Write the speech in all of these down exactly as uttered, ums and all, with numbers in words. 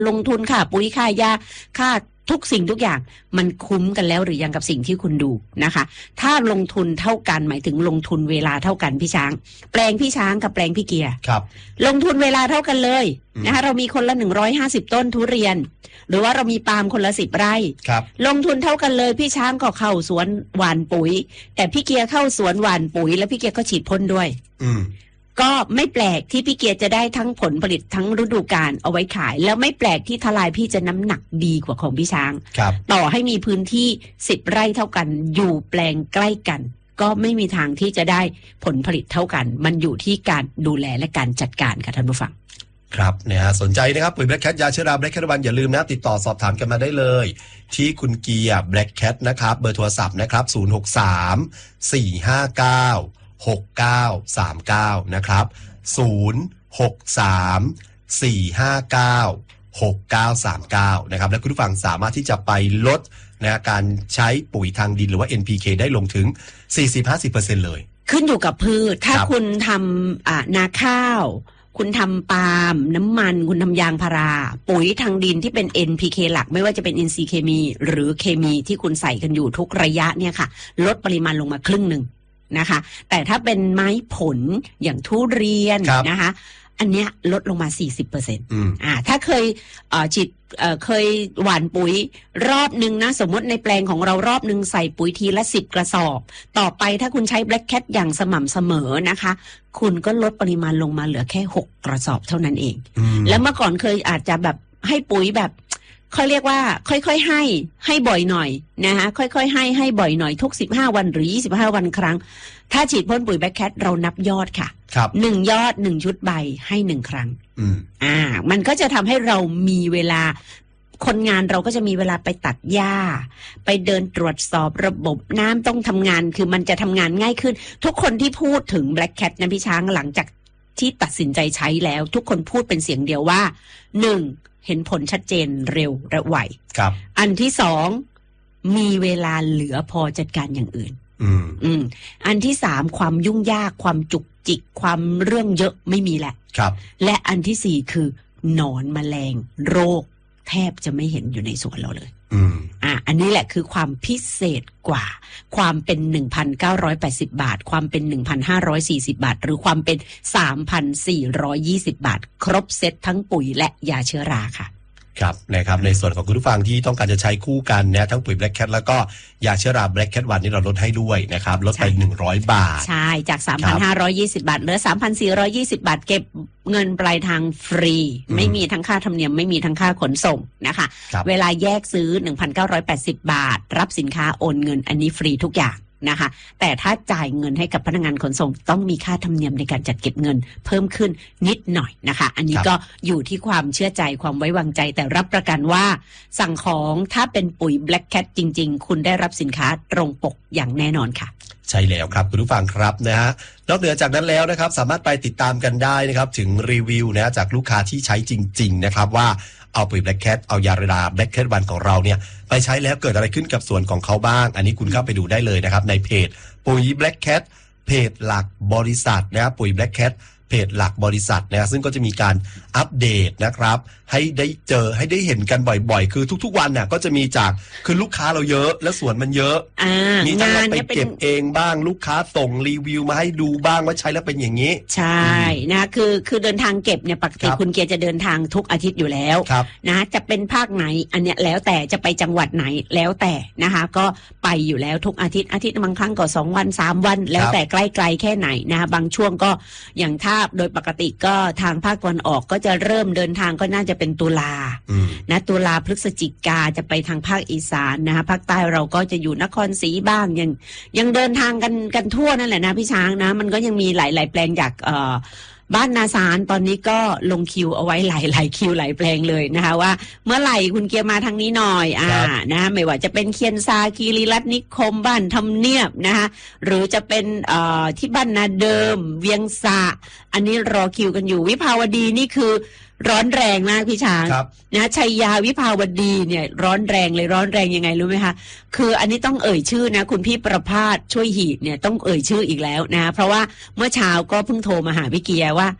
ลงทุนค่าปุ๋ยค่ายาค่าทุกสิ่งทุกอย่างมันคุ้มกันแล้วหรือยังกับสิ่งที่คุณดูนะคะถ้าลงทุนเท่ากันหมายถึงลงทุนเวลาเท่ากันพี่ช้างแปลงพี่ช้างกับแปลงพี่เกียร์ครับลงทุนเวลาเท่ากันเลยนะคะเรามีคนละหนึ่งร้อยห้าสิบต้นทุเรียนหรือว่าเรามีปาล์มคนละสิบไร่ลงทุนเท่ากันเลยพี่ช้างก็เข้าสวนหว่านปุ๋ยแต่พี่เกียร์เข้าสวนหว่านปุ๋ยแล้วพี่เกียร์ก็ฉีดพ่นด้วยอืมก็ไม่แปลกที่พี่เกียร์จะได้ทั้งผลผลิตทั้งฤดูกาลเอาไว้ขายแล้วไม่แปลกที่ทลายพี่จะน้ำหนักดีกว่าของพี่ช้างต่อให้มีพื้นที่สิบไร่เท่ากันอยู่แปลงใกล้กันก็ไม่มีทางที่จะได้ผลผลิตเท่ากันมันอยู่ที่การดูแลและการจัดการค่ะท่านผู้ฟังครับเนี่ยสนใจนะครับปุ๋ย Black Cat ยาเชื้อรา Black Cat วันอย่าลืมนะติดต่อสอบถามกันมาได้เลยที่คุณเกียร์ Black Cat นะครับเบอร์โทรศัพท์นะครับศูนย์ หก สาม สี่ ห้า เก้า หก เก้า สาม เก้านะครับศูนย์ หก สาม สี่ ห้า เก้า หก เก้า สาม เก้านะครับและคุณผู้ฟังสามารถที่จะไปลดนะการใช้ปุ๋ยทางดินหรือว่า เอ็น พี เค ได้ลงถึง สี่สิบถึงห้าสิบเปอร์เซ็นต์ เลยขึ้นอยู่กับพืชถ้าคุณทำอ่านาข้าวคุณทำปาล์มน้ำมันคุณทำยางพาราปุ๋ยทางดินที่เป็น เอ็น พี เค หลักไม่ว่าจะเป็น อินทรีย์เคมีหรือเคมีที่คุณใส่กันอยู่ทุกระยะเนี่ยค่ะลดปริมาณลงมาครึ่งหนึ่งนะคะแต่ถ้าเป็นไม้ผลอย่างทุเรียนนะคะอันเนี้ยลดลงมา สี่สิบเปอร์เซ็นต์ อ่าถ้าเคยเอ่อฉีดเอ่อเคยหว่านปุ๋ยรอบนึงนะสมมติในแปลงของเรารอบนึงใส่ปุ๋ยทีละสิบกระสอบต่อไปถ้าคุณใช้ Black Cat อย่างสม่ำเสมอนะคะคุณก็ลดปริมาณลงมาเหลือแค่หกกระสอบเท่านั้นเองแล้วเมื่อก่อนเคยอาจจะแบบให้ปุ๋ยแบบเขาเรียกว่าค่อยๆให้ให้บ่อยหน่อยนะคะค่อยๆให้ให้บ่อยหน่อยทุกสิบห้าวันหรือยี่สิบห้าวันครั้งถ้าฉีดพ่นปุ๋ย Black Cat เรานับยอดค่ะหนึ่งยอดหนึ่งชุดใบให้หนึ่งครั้งอืมอ่ามันก็จะทำให้เรามีเวลาคนงานเราก็จะมีเวลาไปตัดหญ้าไปเดินตรวจสอบระบบน้ำต้องทำงานคือมันจะทำงานง่ายขึ้นทุกคนที่พูดถึง Black Cat นะพี่ช้างหลังจากที่ตัดสินใจใช้แล้วทุกคนพูดเป็นเสียงเดียวว่าหนึ่งเห็นผลชัดเจนเร็วและไวครับอันที่สองมีเวลาเหลือพอจัดการอย่างอื่นอืมอืมอันที่สามความยุ่งยากความจุกจิกความเรื่องเยอะไม่มีแหละครับและอันที่สี่คือหนอนแมลงโรคแทบจะไม่เห็นอยู่ในสวนเราเลยอืมอ่ะอันนี้แหละคือความพิเศษกว่าความเป็น หนึ่งพันเก้าร้อยแปดสิบ บาทความเป็น หนึ่งพันห้าร้อยสี่สิบ บาทหรือความเป็น สามพันสี่ร้อยยี่สิบ บาทครบเซ็ตทั้งปุ๋ยและยาเชื้อราค่ะครับนะครับในส่วนของคุณผู้ฟังที่ต้องการจะใช้คู่กันนะทั้งปุ๋ย Black Cat แล้วก็ยาเชื้อรา Black Cat วันนี้เราลดให้ด้วยนะครับลดไปหนึ่งร้อยบาทใช่จาก สามพันห้าร้อยยี่สิบ บาทเหลือ สามพันสี่ร้อยยี่สิบ บาทเก็บเงินปลายทางฟรีไม่มีทั้งค่าธรรมเนียมไม่มีทั้งค่าขนส่งนะคะเวลาแยกซื้อ หนึ่งพันเก้าร้อยแปดสิบ บาทรับสินค้าโอนเงินอันนี้ฟรีทุกอย่างนะคะแต่ถ้าจ่ายเงินให้กับพนักงานขนส่งต้องมีค่าธรรมเนียมในการจัดเก็บเงินเพิ่มขึ้นนิดหน่อยนะคะอันนี้ก็อยู่ที่ความเชื่อใจความไว้วางใจแต่รับประกันว่าสั่งของถ้าเป็นปุ๋ย Black Cat จริงๆคุณได้รับสินค้าตรงปกอย่างแน่นอนค่ะใช่แล้วครับคุณผู้ฟังครับนะฮะนอกเหนือจากนั้นแล้วนะครับสามารถไปติดตามกันได้นะครับถึงรีวิวนะจากลูกค้าที่ใช้จริงๆนะครับว่าเอาปุ๋ย Black Cat เอายาเชื้อรา Black Cat วันของเราเนี่ยไปใช้แล้วเกิดอะไรขึ้นกับสวนของเขาบ้างอันนี้คุณเข้าไปดูได้เลยนะครับในเพจปุ๋ย Black Cat เพจหลักบริษัทนะครับปุ๋ย Black Cat เพจหลักบริษัทนะซึ่งก็จะมีการอัปเดตนะครับให้ได้เจอให้ได้เห็นกันบ่อยๆคือทุกๆวันน่ะก็จะมีจากคือลูกค้าเราเยอะและสวนมันเยอะมีทั้งเราไปเก็บเองบ้างลูกค้าส่งรีวิวมาให้ดูบ้างว่าใช้แล้วเป็นอย่างนี้ใช่นะคือคือเดินทางเก็บเนี่ยปกติคุณเกียร์จะเดินทางทุกอาทิตย์อยู่แล้วนะจะเป็นภาคไหนอันเนี้ยแล้วแต่จะไปจังหวัดไหนแล้วแต่นะคะก็ไปอยู่แล้วทุกอาทิตย์อาทิตย์บางครั้งก็สองวันสามวันแล้วแต่ใกล้ไกลแค่ไหนนะคะบางช่วงก็อย่างถ้าโดยปกติก็ทางภาคตะวันออกก็จะเริ่มเดินทางก็น่าจะเป็นตุลานะตุลาพฤศจิกาจะไปทางภาคอีสานนะคะภาคใต้เราก็จะอยู่นครศรีบ้างยังยังเดินทางกันกันทั่วนั่นแหละนะพี่ช้างนะมันก็ยังมีหลายๆแปลงจากเอ่อบ้านนาสารตอนนี้ก็ลงคิวเอาไว้หลายๆคิวหลายแปลงเลยนะคะว่าเมื่อไหร่คุณเกียร์มาทางนี้หน่อยอ่านะไม่ว่าจะเป็นเคียนซาคีรีรัตน์นิคมบ้านทำเนียบนะคะหรือจะเป็นเอ่อที่บ้านนาเดิมเวียงสะอันนี้รอคิวกันอยู่วิภาวดีนี่คือร้อนแรงมากพี่ช้างนะชัยยาวิภาวดีเนี่ยร้อนแรงเลยร้อนแรงยังไงรู้ไหมคะคืออันนี้ต้องเอ่ยชื่อนะคุณพี่ประภาสช่วยหีบเนี่ยต้องเอ่ยชื่ออีกแล้วนะเพราะว่าเมื่อเช้าก็เพิ่งโทรมาหาพี่เกียร์ว่า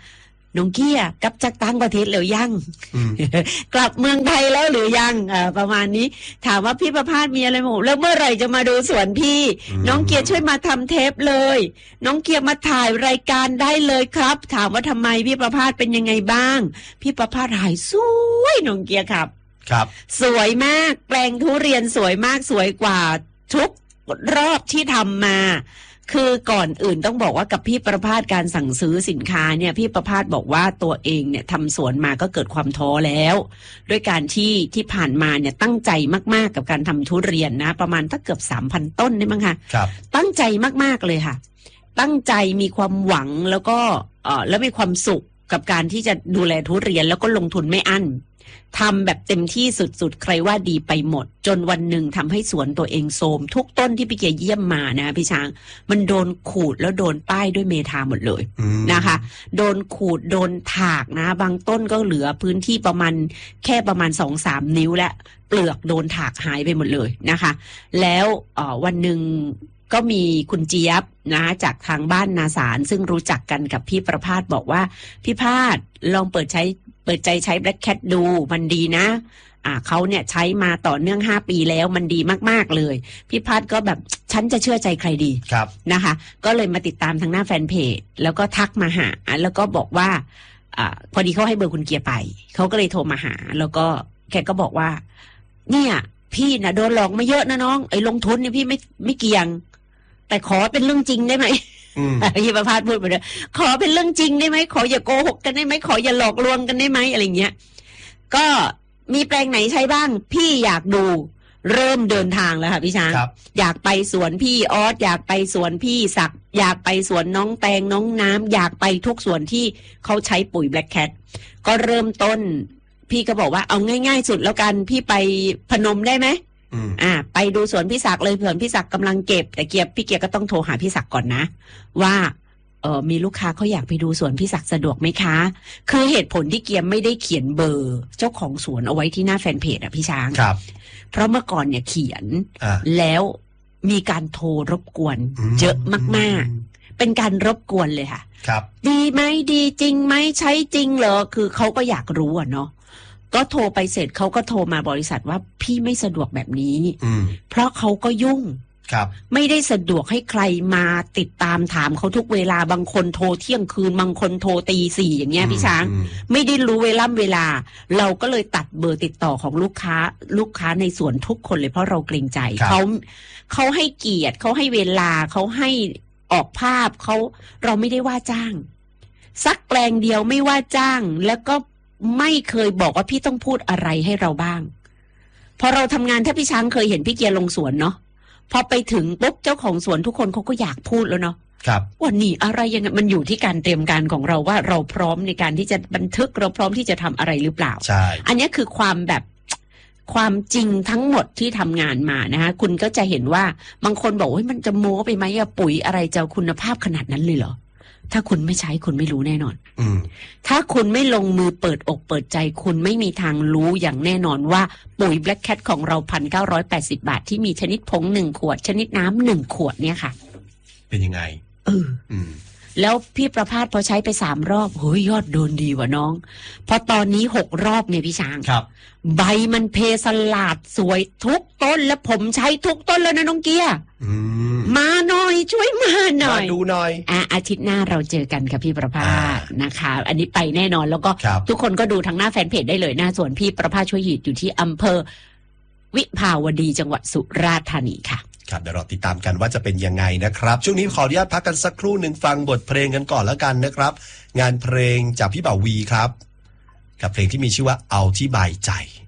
น้องเกียร์กลับจากต่างประเทศหรือยัง กลับเมืองไทยแล้วหรือยังอ่าประมาณนี้ถามว่าพี่ประภาสมีอะไรบอกแล้วเมื่อไหร่จะมาดูสวนพี่น้องเกียร์ช่วยมาทำเทปเลยน้องเกียร์มาถ่ายรายการได้เลยครับถามว่าทำไมพี่ประภาสเป็นยังไงบ้างพี่ประภาสถ่ายสวยน้องเกียร์ครับครับสวยมากแปลงทุเรียนสวยมากสวยกว่าทุกรอบที่ทำมาคือก่อนอื่นต้องบอกว่ากับพี่ประภาสการสั่งซื้อสินค้าเนี่ยพี่ประภาสบอกว่าตัวเองเนี่ยทำสวนมาก็เกิดความท้อแล้วด้วยการที่ที่ผ่านมาเนี่ยตั้งใจมากๆกับการทำทุเรียนนะประมาณถ้าเกือบ สามพัน ต้นได้มั้งคะครับตั้งใจมากๆเลยค่ะตั้งใจมีความหวังแล้วก็เอ่อแล้วมีความสุขกับการที่จะดูแลทุเรียนแล้วก็ลงทุนไม่อั้นทำแบบเต็มที่สุดๆใครว่าดีไปหมดจนวันหนึ่งทำให้สวนตัวเองโทรมทุกต้นที่พี่เกียร์เยี่ยมมานะพี่ช้างมันโดนขูดแล้วโดนป้ายด้วยเมทาหมดเลยนะคะโดนขูดโดนถากนะบางต้นก็เหลือพื้นที่ประมาณแค่ประมาณ สองถึงสาม นิ้วและเปลือกโดนถากหายไปหมดเลยนะคะแล้วเอ่อวันหนึ่งก็มีคุณเจี๊ยบนะจากทางบ้านนาสารซึ่งรู้จักกันกับพี่ประภาสบอกว่าพี่ภาสลองเปิดใช้เปิดใจใช้ Black Cat ดูมันดีนะอ่าเขาเนี่ยใช้มาต่อเนื่องห้าปีแล้วมันดีมากๆเลยพี่พัดก็แบบฉันจะเชื่อใจใครดีครับนะคะก็เลยมาติดตามทางหน้าแฟนเพจแล้วก็ทักมาหาแล้วก็บอกว่าอ่าพอดีเขาให้เบอร์คุณเกียร์ไปเขาก็เลยโทรมาหาแล้วก็แกก็บอกว่าเนี่ยพี่นะโดนหลอกมาเยอะนะน้องไอ้ลงทุนเนี่ยพี่ไม่ไม่เกี่ยงแต่ขอเป็นเรื่องจริงได้ไหมพี่ประภาสพูดไปเลยขอเป็นเรื่องจริงได้ไหมขออย่าโกหกกันได้ไหมขออย่าหลอกลวงกันได้ไหมอะไรเงี้ยก็มีแปลงไหนใช้บ้างพี่อยากดูเริ่มเดินทางแล้วค่ะพี่ช้างอยากไปสวนพี่ออสอยากไปสวนพี่ศักดิ์อยากไปสวนน้องแตงน้องน้ำอยากไปทุกสวนที่เขาใช้ปุ๋ย Black Cat ก็เริ่มต้นพี่ก็บอกว่าเอาง่ายๆสุดแล้วกันพี่ไปพนมได้ไหมอ่าไปดูสวนพี่ศักดิ์เลยเผื่อพี่ศักดิ์กำลังเก็บแต่เกียร์พี่เกียร์ก็ต้องโทรหาพี่ศักดิ์ก่อนนะว่าเออมีลูกค้าเขาอยากไปดูสวนพี่ศักดิ์สะดวกไหมคะคือเหตุผลที่เกียร์ไม่ได้เขียนเบอร์เจ้าของสวนเอาไว้ที่หน้าแฟนเพจอะพี่ช้างครับเพราะเมื่อก่อนเนี่ยเขียนแล้วมีการโทรรบกวนเยอะมากๆเป็นการรบกวนเลยค่ะครับดีไหมดีจริงไหมใช้จริงเหรอคือเขาก็อยากรู้อะเนาะก็โทรไปเสร็จเขาก็โทรมาบริษัทว่าพี่ไม่สะดวกแบบนี้เพราะเขาก็ยุ่งไม่ได้สะดวกให้ใครมาติดตามถามเขาทุกเวลาบางคนโทรเที่ยงคืนบางคนโทรตีสี่อย่างเงี้ยพี่ช้างไม่ได้รู้เวลาเวลาเราก็เลยตัดเบอร์ติดต่อของลูกค้าลูกค้าในสวนทุกคนเลยเพราะเราเกรงใจเขาเขาให้เกียรติเขาให้เวลาเขาให้ออกภาพเขาเราไม่ได้ว่าจ้างสักแปลงเดียวไม่ว่าจ้างแล้วก็ไม่เคยบอกว่าพี่ต้องพูดอะไรให้เราบ้างพอเราทำงานถ้าพี่ช้างเคยเห็นพี่เกียร์ลงสวนเนาะพอไปถึงปุ๊บเจ้าของสวนทุกคนเขาก็อยากพูดแล้วเนาะครับว่านี่อะไรยังไงมันอยู่ที่การเตรียมการของเราว่าเราพร้อมในการที่จะบันทึกเราพร้อมที่จะทำอะไรหรือเปล่าใช่อันนี้คือความแบบความจริงทั้งหมดที่ทำงานมานะคะคุณก็จะเห็นว่าบางคนบอกว่ามันจะโม้ไปไหมอะปุ๋ยอะไรจะคุณภาพขนาดนั้นเลยเหรอถ้าคุณไม่ใช้คุณไม่รู้แน่นอนอืมถ้าคุณไม่ลงมือเปิดอกเปิดใจคุณไม่มีทางรู้อย่างแน่นอนว่าปุ๋ย Black Cat ของเรา หนึ่งพันเก้าร้อยแปดสิบ บาทที่มีชนิดผงหนึ่งขวดชนิดน้ำหนึ่งขวดเนี่ยค่ะเป็นยังไงเอออืมแล้วพี่ประภาสพอใช้ไปสามรอบเฮ้ยยอดโดนดีว่ะน้องพอตอนนี้หกรอบเนี่ยพี่ช้างครับใบมันเพสลาดสวยทุกต้นและผมใช้ทุกต้นแล้วนะน้องเกียร์มาหน่อยช่วยมาหน่อยมาดูหน่อยอ่ะอาทิตย์หน้าเราเจอกันค่ะพี่ประภาสนะคะอันนี้ไปแน่นอนแล้วก็ทุกคนก็ดูทางหน้าแฟนเพจได้เลยหน้าส่วนพี่ประภาสช่วยหีดอยู่ที่อำเภอวิภาวดีจังหวัดสุราษฎร์ธานีค่ะครับเดี๋ยวเราติดตามกันว่าจะเป็นยังไงนะครับช่วงนี้ขออนุญาตพักกันสักครู่หนึ่งฟังบทเพลงกันก่อนแล้วกันนะครับงานเพลงจากพี่บ่าววีครับกับเพลงที่มีชื่อว่าเอาที่บายใจ